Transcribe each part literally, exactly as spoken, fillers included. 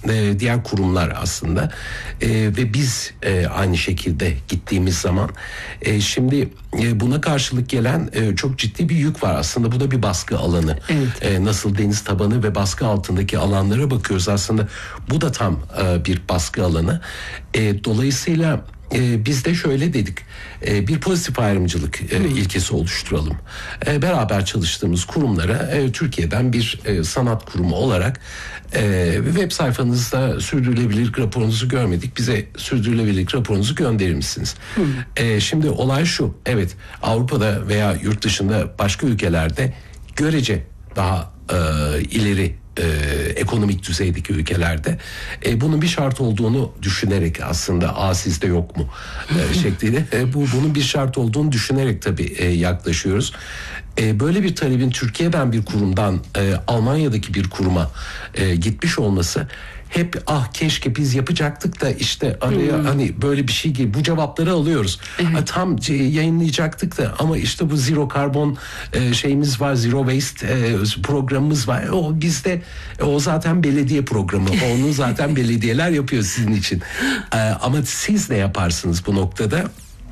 e, diğer kurumlar aslında e, ve biz e, aynı şekilde gittiğimiz zaman e, şimdi e, buna karşılık gelen e, çok ciddi bir yük var aslında. Bu da bir baskı alanı. Evet. E, nasıl deniz tabanı ve baskı altındaki alanlara bakıyoruz aslında, bu da tam e, bir baskı alanı. E, dolayısıyla Ee, biz de şöyle dedik, ee, bir pozitif ayrımcılık e, hmm. ilkesi oluşturalım. Ee, beraber çalıştığımız kurumlara e, Türkiye'den bir e, sanat kurumu olarak e, web sayfanızda sürdürülebilirlik raporunuzu görmedik, bize sürdürülebilirlik raporunuzu gönderir misiniz? Hmm. E, şimdi olay şu, evet, Avrupa'da veya yurt dışında başka ülkelerde görece daha e, ileri e, ekonomik düzeydeki ülkelerde e, bunun bir şart olduğunu düşünerek, aslında "Aa, sizde yok mu?" e, şekliyle e, bu bunun bir şart olduğunu düşünerek tabii e, yaklaşıyoruz. E, böyle bir talebin Türkiye'den bir kurumdan e, Almanya'daki bir kuruma e, gitmiş olması hep "ah keşke biz yapacaktık da işte araya hmm. hani böyle bir şey gibi" bu cevapları alıyoruz. Evet. Tam yayınlayacaktık da ama işte bu zero karbon e, şeyimiz var, zero waste e, programımız var. O bizde, o zaten belediye programı. Onu zaten belediyeler yapıyor sizin için. E, ama siz ne yaparsınız bu noktada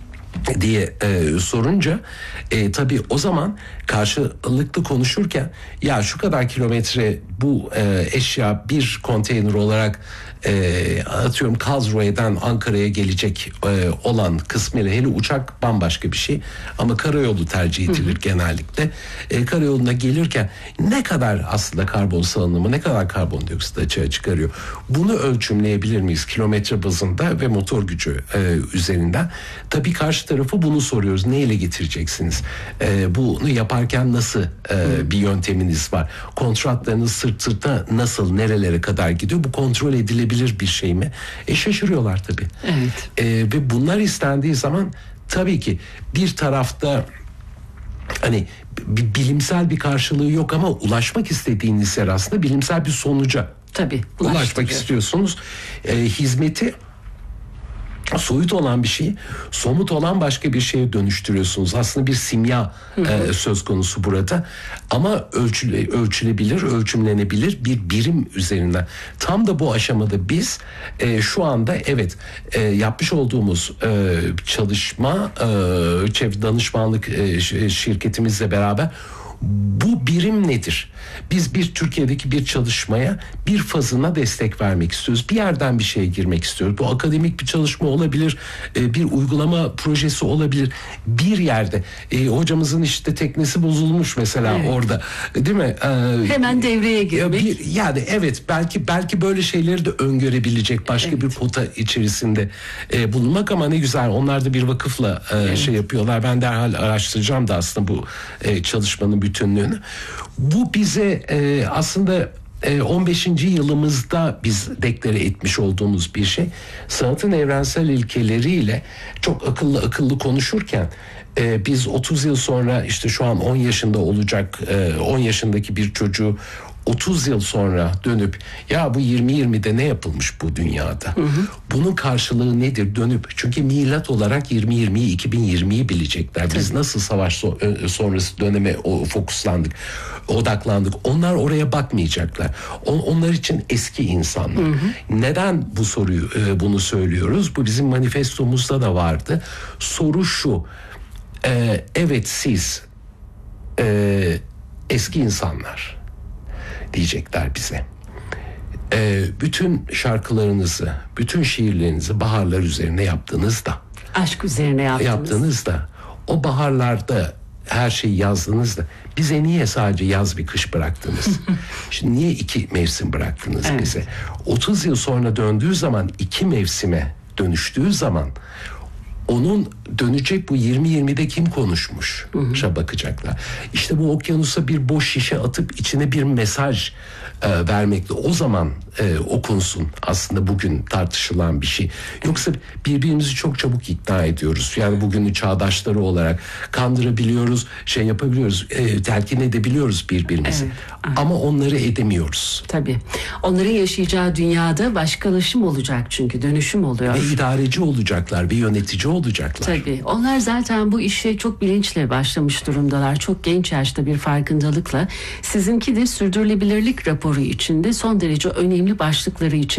diye e, sorunca e, tabii o zaman karşılıklı konuşurken ya şu kadar kilometre bu e, eşya bir konteyner olarak e, atıyorum Karlsruhe'den Ankara'ya gelecek e, olan kısmıyla, hele uçak bambaşka bir şey ama karayolu tercih edilir. Hı hı. Genellikle. E, karayoluna gelirken ne kadar aslında karbon salınımı, ne kadar karbondioksit açığa çıkarıyor? Bunu ölçümleyebilir miyiz kilometre bazında ve motor gücü e, üzerinden? Tabii karşı tarafı bunu soruyoruz. Neyle getireceksiniz? E, bunu yaparken nasıl e, bir yönteminiz var? Kontratlarınız sırt sırta nasıl, nerelere kadar gidiyor? Bu kontrol edilebilir bir şey mi? E şaşırıyorlar tabii. Evet. E, ve bunlar istendiği zaman tabii ki bir tarafta hani bir bilimsel bir karşılığı yok ama ulaşmak istediğiniz yer aslında bilimsel bir sonuca. Tabii. Ulaşmak istiyorsunuz. E, hizmeti, soyut olan bir şeyi somut olan başka bir şeye dönüştürüyorsunuz. Aslında bir simya e, söz konusu burada. Ama ölçüle, ölçülebilir, ölçümlenebilir bir birim üzerinden. Tam da bu aşamada biz e, şu anda evet e, yapmış olduğumuz e, çalışma e, çevre danışmanlık e, şirketimizle beraber bu birim nedir? Biz bir Türkiye'deki bir çalışmaya bir fazına destek vermek istiyoruz. Bir yerden bir şeye girmek istiyoruz. Bu akademik bir çalışma olabilir, bir uygulama projesi olabilir. Bir yerde e, hocamızın işte teknesi bozulmuş mesela, evet. Orada, değil mi? Ee, Hemen devreye girmek. Bir, yani evet, belki belki böyle şeyleri de öngörebilecek başka evet. bir pota içerisinde e, bulunmak, ama ne güzel onlar da bir vakıfla e, evet. şey yapıyorlar. Ben derhal araştıracağım da aslında bu e, çalışmanın bütünlüğünü. Bu bize e, aslında e, on beşinci yılımızda biz deklare etmiş olduğumuz bir şey. Sanatın evrensel ilkeleriyle çok akıllı akıllı konuşurken e, biz otuz yıl sonra, işte şu an on yaşında olacak e, on yaşındaki bir çocuğu otuz yıl sonra dönüp ya bu yirmi yirmide ne yapılmış bu dünyada? Hı hı. Bunun karşılığı nedir dönüp? Çünkü milat olarak yirmi yirmiyi, iki bin yirmiyi bilecekler. Tabii. Biz nasıl savaş sonrası döneme fokuslandık, odaklandık. Onlar oraya bakmayacaklar. Onlar için eski insanlar. Hı hı. Neden bu soruyu bunu söylüyoruz? Bu bizim manifestomuzda da vardı. Soru şu. E, evet siz e, eski insanlar diyecekler bize. Ee, bütün şarkılarınızı, bütün şiirlerinizi baharlar üzerine yaptığınızda, aşk üzerine yaptınız. yaptığınızda, o baharlarda her şeyi yazdığınızda bize niye sadece yaz ve kış bıraktınız? Şimdi niye iki mevsim bıraktınız evet. bize? otuz yıl sonra döndüğü zaman, iki mevsime dönüştüğü zaman onun dönecek bu yirmi yirmide kim konuşmuş? Şa bakacaklar. İşte bu okyanusa bir boş şişe atıp içine bir mesaj e, vermekle o zaman e, okunsun aslında bugün tartışılan bir şey. Yoksa birbirimizi çok çabuk ikna ediyoruz. Yani bugünün çağdaşları olarak kandırabiliyoruz, şey yapabiliyoruz, e, telkin edebiliyoruz birbirimizi. Evet. Ama onları edemiyoruz. Tabii. Onların yaşayacağı dünyada başkalaşım olacak, çünkü dönüşüm oluyor. Ve idareci olacaklar, ve yönetici olacaklar. Tabii. Onlar zaten bu işe çok bilinçle başlamış durumdalar. Çok genç yaşta bir farkındalıkla. Sizinki de sürdürülebilirlik raporu içinde son derece önemli başlıkları için